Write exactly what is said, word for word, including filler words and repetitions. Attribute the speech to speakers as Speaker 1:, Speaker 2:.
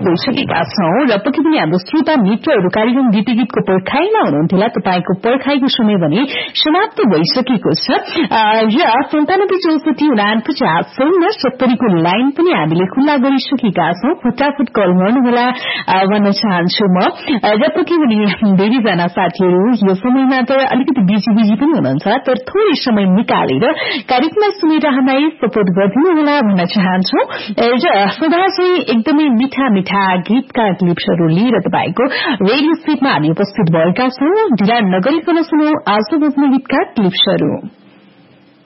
Speaker 1: भइसकेका छौं र पक्कै पनि हाम्रो श्रोता मित्रहरू कार्यक्रम गीती गीतको पर्खाइमा हुनुहुन्थ्यो तपाईको पर्खाइको समय भने समाप्त भइसकेको छ र सन्तानब्बे चौसठी उनापचास शून्य सत्तरीको लाइन पनि हामीले खुल्ला गरिसकेका छौं फटाफट कल गर्नुहोला भन्न चाहन्छु म र पक्कै पनि धेरैजना साथीहरू यो समयमा त अलिकति बिजी बिजी पनि हुनुहुन्छ तर थोरै समय निकालेर कार्यक्रमलाई सुनेर हामीलाई सपोर्ट गरिदिनुहोला भन्न चाहन्छु र सदा चाहिँ एकदमै मिठा मिठा गीतका क्लिप्सहरू लिएर तपाईको रेडियो सेटमा हामी उपस्थित भएका छौं ढिला नगरिकन सुनौ आज बज्ने गीतका क्लिप्सहरू